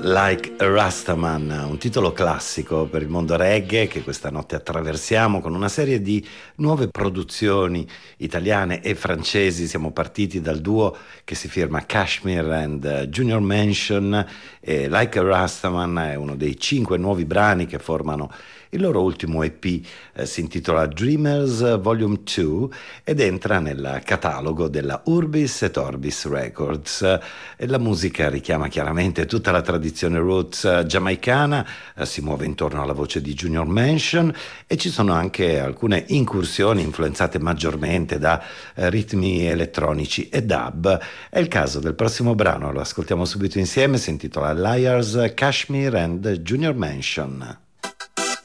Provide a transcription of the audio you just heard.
Like a Rastaman, un titolo classico per il mondo reggae che questa notte attraversiamo con una serie di nuove produzioni italiane e francesi. Siamo partiti dal duo che si firma Kashmir and Junior Mansion, e Like a Rastaman è uno dei 5 nuovi brani che formano il loro ultimo EP, si intitola Dreamers Volume 2 ed entra nel catalogo della Urbis et Orbis Records. E la musica richiama chiaramente tutta la tradizione roots giamaicana, si muove intorno alla voce di Junior Mansion e ci sono anche alcune incursioni influenzate maggiormente da ritmi elettronici e dub. È il caso del prossimo brano, lo ascoltiamo subito insieme, si intitola Liars, Kashmir and Junior Mansion.